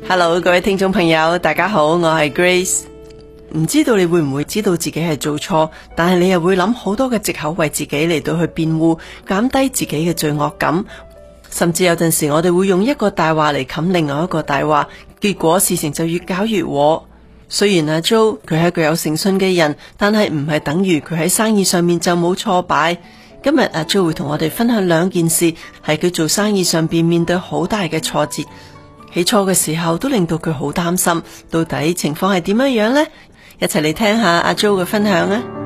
Hello， 各位聽眾朋友，大家好，我係 Grace。唔知道你會唔會知道自己係做錯，但係你又會諗好多嘅藉口為自己嚟到去辯護，減低自己嘅罪惡感。甚至有陣時我哋會用一個大話嚟冚另外一個大話，結果事情就越搞越禍。雖然阿 Jo 佢係一個有誠信嘅人，但係唔係等於佢喺生意上面就冇挫敗。今日阿 Jo 會同我哋分享兩件事，係佢做生意上邊面對好大嘅挫折，起初嘅時候都令到佢好擔心，到底情況係點樣樣呢？一齊嚟聽下阿 Jo 嘅分享啊！